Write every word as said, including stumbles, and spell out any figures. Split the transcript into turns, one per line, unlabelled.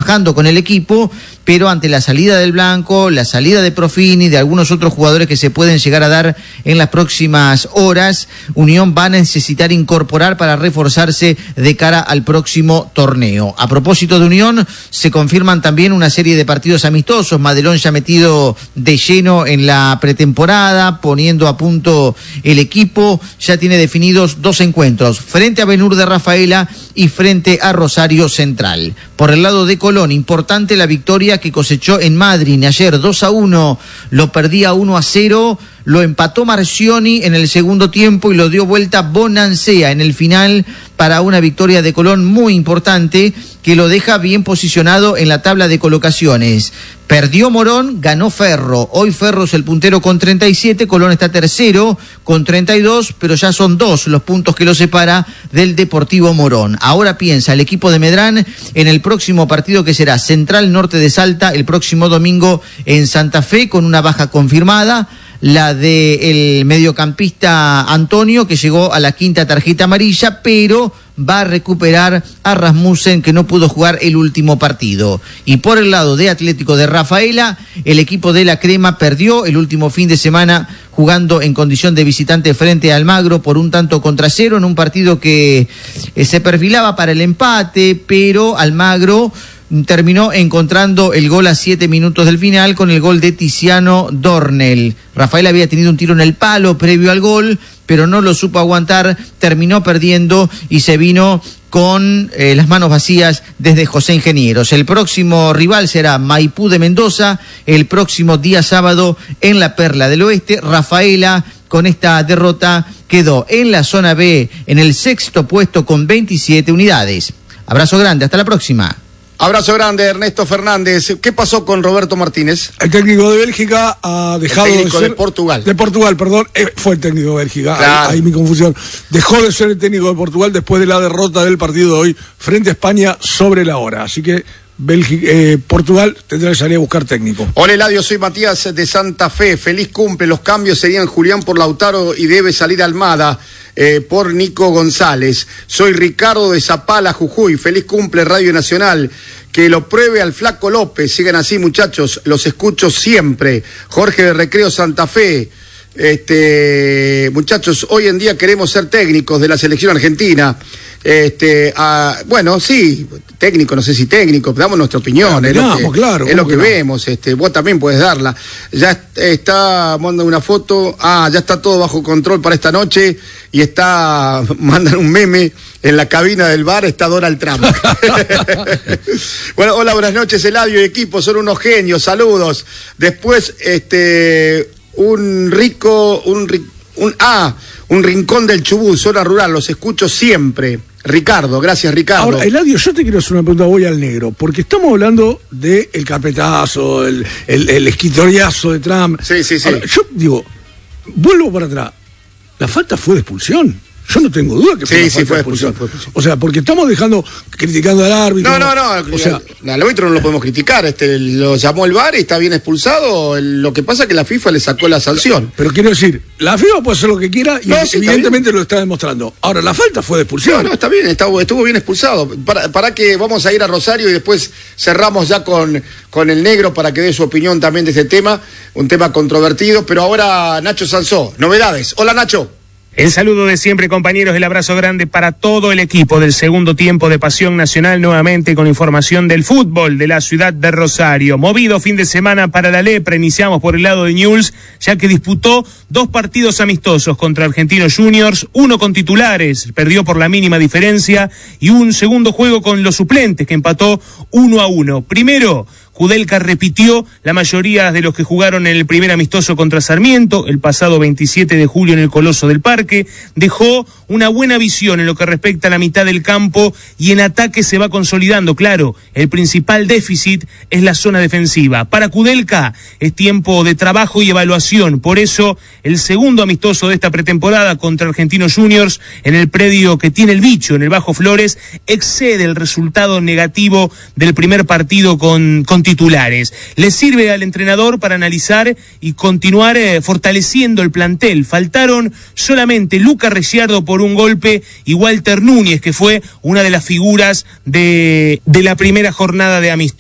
trabajando con el equipo, pero ante la salida del Blanco, la salida de Profini, de algunos otros jugadores que se pueden llegar a dar en las próximas horas, Unión va a necesitar incorporar para reforzarse de cara al próximo torneo. A propósito de Unión, se confirman también una serie de partidos amistosos. Madelón ya metido de lleno en la pretemporada, poniendo a punto el equipo, ya tiene definidos dos encuentros, frente a Benur de Rafaela y frente a Rosario Central. Por el lado de Colón, importante la victoria que cosechó en Madrid ayer, dos a uno, lo perdía uno a cero, lo empató Marcioni en el segundo tiempo y lo dio vuelta Bonancea en el final para una victoria de Colón muy importante que lo deja bien posicionado en la tabla de colocaciones. Perdió Morón, ganó Ferro. Hoy Ferro es el puntero con treinta y siete, Colón está tercero con treinta y dos, pero ya son dos los puntos que lo separa del Deportivo Morón. Ahora piensa el equipo de Medrán en el próximo partido que será Central Norte de Salta el próximo domingo en Santa Fe, con una baja confirmada, la del mediocampista Antonio, que llegó a la quinta tarjeta amarilla, pero va a recuperar a Rasmussen, que no pudo jugar el último partido. Y por el lado de Atlético de Rafaela, el equipo de la Crema perdió el último fin de semana jugando en condición de visitante frente a Almagro por un tanto contra cero, en un partido que eh, se perfilaba para el empate, pero Almagro terminó encontrando el gol a siete minutos del final con el gol de Tiziano Dornel. Rafael había tenido un tiro en el palo previo al gol, pero no lo supo aguantar, terminó perdiendo y se vino con eh, las manos vacías desde José Ingenieros. El próximo rival será Maipú de Mendoza, el próximo día sábado en la Perla del Oeste. Rafaela, con esta derrota, quedó en la zona B en el sexto puesto con veintisiete unidades. Abrazo grande, hasta la próxima.
Abrazo grande, Ernesto Fernández. ¿Qué pasó con Roberto Martínez?
El técnico de Bélgica ha dejado
el técnico
de ser...
de Portugal.
De Portugal, perdón. Eh, fue el técnico de Bélgica.
Claro.
Ahí, ahí mi confusión. Dejó de ser el técnico de Portugal después de la derrota del partido de hoy frente a España sobre la hora. Así que Bélgica, eh, Portugal tendrá que salir a buscar técnico.
Hola Eladio, soy Matías de Santa Fe. Feliz cumple. Los cambios serían Julián por Lautaro y debe salir Almada eh, por Nico González. Soy Ricardo de Zapala, Jujuy. Feliz cumple, Radio Nacional. Que lo pruebe al Flaco López. Sigan así, muchachos, los escucho siempre. Jorge de Recreo Santa Fe. Este, muchachos, hoy en día queremos ser técnicos de la selección argentina. Este, ah, bueno, sí, técnico, no sé si técnico, damos nuestra opinión, es lo que,
claro,
es lo que
no?
vemos, este, vos también puedes darla. Ya está, manda una foto, ah, ya está todo bajo control para esta noche, y está, mandan un meme, en la cabina del bar está Donald Trump. Bueno, hola, buenas noches, Eladio y equipo, son unos genios, saludos. Después, este, un rico, un, un, ah, un rincón del Chubut, zona rural, los escucho siempre. Ricardo, gracias Ricardo.
Ahora, Eladio, yo te quiero hacer una pregunta, voy al negro, porque estamos hablando del de carpetazo, el, el, el escritoriazo de Trump.
Sí, sí, sí.
Ahora, yo digo, vuelvo para atrás, la falta fue de expulsión. Yo no tengo duda que fue
sí,
una
sí,
falta
fue
de expulsión.
expulsión, fue expulsión.
O sea, porque estamos dejando, criticando al árbitro.
No, no, no,
o sea,
al árbitro no lo podemos criticar, este, lo llamó el V A R y está bien expulsado, el, lo que pasa es que la FIFA le sacó la sanción.
Pero quiero decir, la FIFA puede hacer lo que quiera y
no, sí,
evidentemente lo está demostrando. Ahora, la falta fue de expulsión.
No, no, está bien, está, estuvo bien expulsado. Para, para que vamos a ir a Rosario y después cerramos ya con, con el negro para que dé su opinión también de este tema, un tema controvertido, pero ahora Nacho Sansó, novedades. Hola Nacho.
El saludo de siempre, compañeros, el abrazo grande para todo el equipo del segundo tiempo de Pasión Nacional, nuevamente con información del fútbol de la ciudad de Rosario. Movido fin de semana para la Lepra, iniciamos por el lado de Newell's, ya que disputó dos partidos amistosos contra Argentinos Juniors, uno con titulares, perdió por la mínima diferencia, y un segundo juego con los suplentes, que empató uno a uno. Primero, Kudelka repitió la mayoría de los que jugaron en el primer amistoso contra Sarmiento, el pasado veintisiete de julio en el Coloso del Parque. Dejó una buena visión en lo que respecta a la mitad del campo y en ataque se va consolidando. Claro, el principal déficit es la zona defensiva. Para Kudelka es tiempo de trabajo y evaluación. Por eso, el segundo amistoso de esta pretemporada contra Argentinos Juniors en el predio que tiene el bicho, en el Bajo Flores, excede el resultado negativo del primer partido con, con titulares. Le sirve al entrenador para analizar y continuar eh, fortaleciendo el plantel. Faltaron solamente Lucas Ricciardo por un golpe y Walter Núñez, que fue una de las figuras de, de la primera jornada de amistoso.